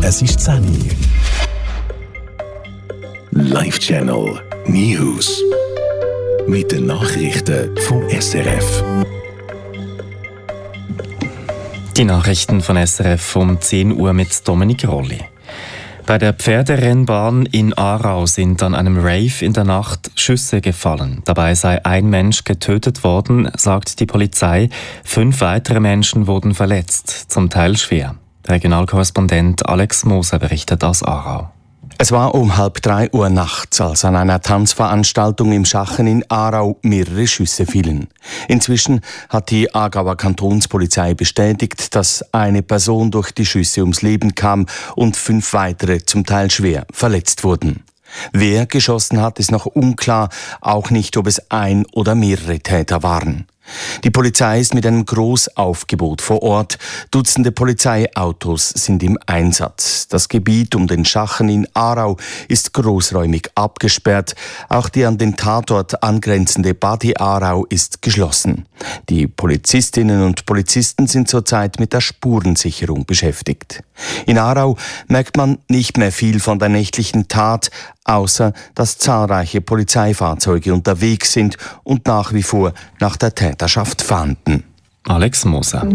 Es ist 10 Uhr. Live Channel News. Mit den Nachrichten vom SRF. Die Nachrichten von SRF um 10 Uhr mit Dominik Rolli. Bei der Pferderennbahn in Aarau sind an einem Rave in der Nacht Schüsse gefallen. Dabei sei ein Mensch getötet worden, sagt die Polizei. 5 weitere Menschen wurden verletzt, zum Teil schwer. Regionalkorrespondent Alex Moser berichtet aus Aarau. Es war um 2:30 Uhr nachts, als an einer Tanzveranstaltung im Schachen in Aarau mehrere Schüsse fielen. Inzwischen hat die Aargauer Kantonspolizei bestätigt, dass eine Person durch die Schüsse ums Leben kam und 5 weitere, zum Teil schwer, verletzt wurden. Wer geschossen hat, ist noch unklar, auch nicht, ob es ein oder mehrere Täter waren. Die Polizei ist mit einem Großaufgebot vor Ort. Dutzende Polizeiautos sind im Einsatz. Das Gebiet um den Schachen in Aarau ist großräumig abgesperrt. Auch die an den Tatort angrenzende Badi Aarau ist geschlossen. Die Polizistinnen und Polizisten sind zurzeit mit der Spurensicherung beschäftigt. In Aarau merkt man nicht mehr viel von der nächtlichen Tat, außer dass zahlreiche Polizeifahrzeuge unterwegs sind und nach wie vor nach der Täterschaft fahnden. Alex Moser.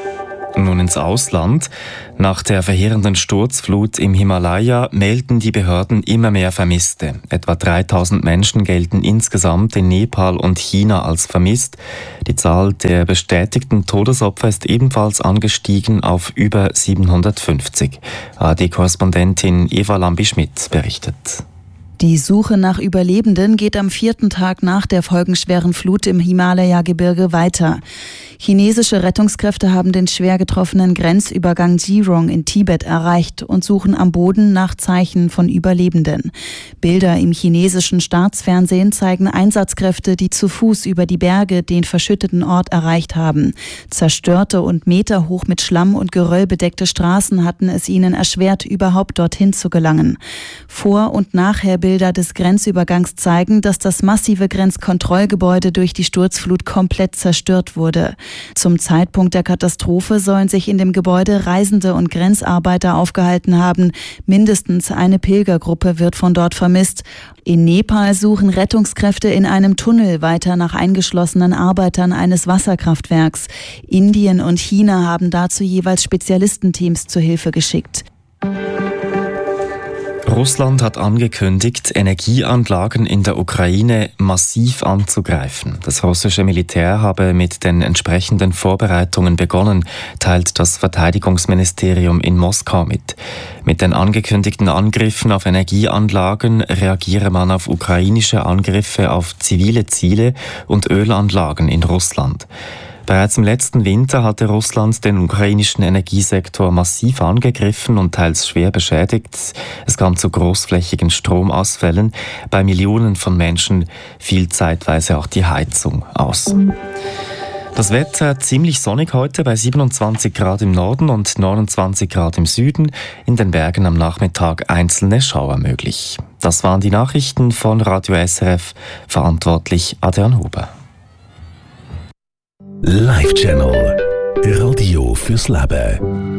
Nun ins Ausland. Nach der verheerenden Sturzflut im Himalaya melden die Behörden immer mehr Vermisste. Etwa 3000 Menschen gelten insgesamt in Nepal und China als vermisst. Die Zahl der bestätigten Todesopfer ist ebenfalls angestiegen auf über 750. ARD-Korrespondentin Eva Lambi-Schmidt berichtet. Die Suche nach Überlebenden geht am 4. Tag nach der folgenschweren Flut im Himalaya-Gebirge weiter. Chinesische Rettungskräfte haben den schwer getroffenen Grenzübergang Jirong in Tibet erreicht und suchen am Boden nach Zeichen von Überlebenden. Bilder im chinesischen Staatsfernsehen zeigen Einsatzkräfte, die zu Fuß über die Berge den verschütteten Ort erreicht haben. Zerstörte und meterhoch mit Schlamm und Geröll bedeckte Straßen hatten es ihnen erschwert, überhaupt dorthin zu gelangen. Vor- und Nachherbilder des Grenzübergangs zeigen, dass das massive Grenzkontrollgebäude durch die Sturzflut komplett zerstört wurde. Zum Zeitpunkt der Katastrophe sollen sich in dem Gebäude Reisende und Grenzarbeiter aufgehalten haben. Mindestens eine Pilgergruppe wird von dort vermisst. In Nepal suchen Rettungskräfte in einem Tunnel weiter nach eingeschlossenen Arbeitern eines Wasserkraftwerks. Indien und China haben dazu jeweils Spezialistenteams zur Hilfe geschickt. Russland hat angekündigt, Energieanlagen in der Ukraine massiv anzugreifen. Das russische Militär habe mit den entsprechenden Vorbereitungen begonnen, teilt das Verteidigungsministerium in Moskau mit. Mit den angekündigten Angriffen auf Energieanlagen reagiere man auf ukrainische Angriffe auf zivile Ziele und Ölanlagen in Russland. Bereits im letzten Winter hatte Russland den ukrainischen Energiesektor massiv angegriffen und teils schwer beschädigt. Es kam zu großflächigen Stromausfällen. Bei Millionen von Menschen fiel zeitweise auch die Heizung aus. Das Wetter ziemlich sonnig heute bei 27 Grad im Norden und 29 Grad im Süden. In den Bergen am Nachmittag einzelne Schauer möglich. Das waren die Nachrichten von Radio SRF, verantwortlich Adrian Huber. Live Channel. Radio fürs Leben.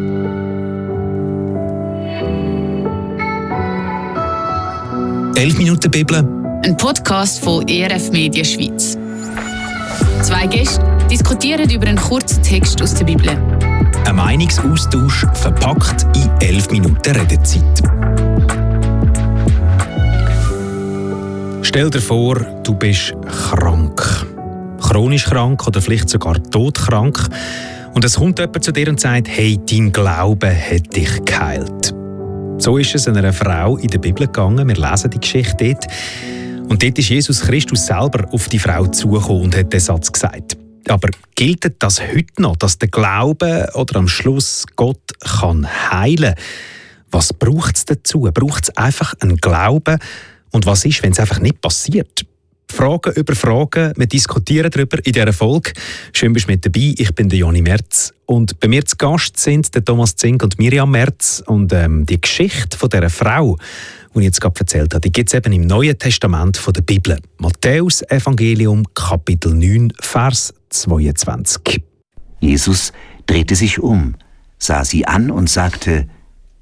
«11 Minuten Bibel». Ein Podcast von ERF Media Schweiz. 2 Gäste diskutieren über einen kurzen Text aus der Bibel. Ein Meinungsaustausch verpackt in 11 Minuten Redezeit. Stell dir vor, du bist krank. Chronisch krank oder vielleicht sogar todkrank. Und es kommt jemand zu dir und sagt, hey, dein Glaube hat dich geheilt. So ist es einer Frau in der Bibel gegangen. Wir lesen die Geschichte dort. Und dort ist Jesus Christus selber auf die Frau zugekommen und hat den Satz gesagt. Aber gilt das heute noch, dass der Glaube oder am Schluss Gott kann heilen? Was braucht es dazu? Braucht es einfach einen Glauben? Und was ist, wenn es einfach nicht passiert? Fragen über Fragen, wir diskutieren darüber in dieser Folge. Schön, bist du mit dabei. Ich bin der Joni Merz. Und bei mir zu Gast sind der Thomas Zink und Miriam Merz. Und die Geschichte von dieser Frau, die ich jetzt gerade erzählt habe, die gibt es eben im Neuen Testament von der Bibel. Matthäus Evangelium, Kapitel 9, Vers 22. Jesus drehte sich um, sah sie an und sagte: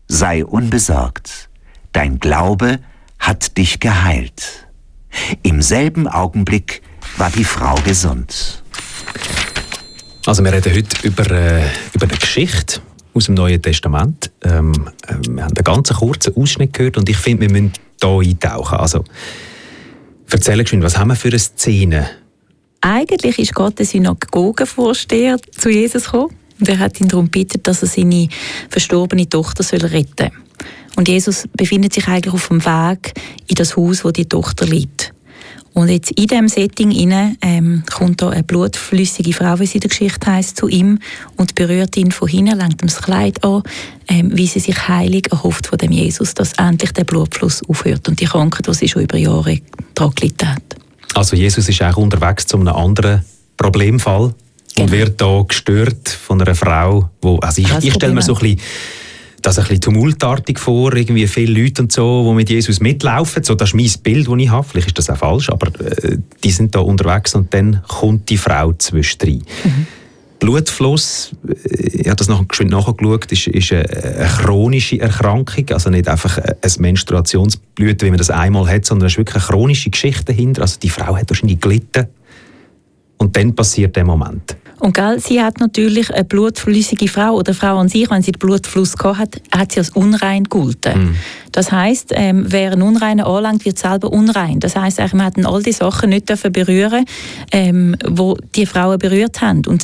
sei unbesorgt. Dein Glaube hat dich geheilt. Im selben Augenblick war die Frau gesund. Also wir reden heute über eine Geschichte aus dem Neuen Testament. Wir haben einen ganz kurzen Ausschnitt gehört und ich finde, wir müssen hier eintauchen. Also, erzähl geschwind, was haben wir für eine Szene? Eigentlich ist Gott der Synagogenvorsteher zu Jesus gekommen und er hat ihn darum gebeten, dass er seine verstorbene Tochter retten soll. Und Jesus befindet sich eigentlich auf dem Weg in das Haus, wo die Tochter liegt. Und jetzt in diesem Setting kommt da eine blutflüssige Frau, wie sie in der Geschichte heisst, zu ihm und berührt ihn von hinten, lenkt ihm das Kleid an, wie sie sich heilig erhofft von dem Jesus, dass endlich der Blutfluss aufhört und die Krankheit, die sie schon über Jahre daran gelitten hat. Also Jesus ist auch unterwegs zu einem anderen Problemfall und wird da gestört von einer Frau, ich stelle mir so ein bisschen tumultartig vor, irgendwie viele Leute und so, die mit Jesus mitlaufen. So, das ist mein Bild, das ich habe. Vielleicht ist das auch falsch, aber die sind da unterwegs und dann kommt die Frau zwischendrin. Blutfluss, ich habe das nachgeschaut, ist eine chronische Erkrankung, also nicht einfach ein Menstruationsbluten, wie man das einmal hat, sondern es ist wirklich eine chronische Geschichte dahinter. Also die Frau hat wahrscheinlich gelitten und dann passiert der Moment. Und sie hat natürlich eine blutflüssige Frau oder eine Frau an sich, wenn sie den Blutfluss gehabt hat sie als unrein gegolten. Das heisst, wer einen Unreinen anlangt, wird selber unrein. Das heisst, man hat all die Sachen nicht berühren, die Frauen berührt haben. Und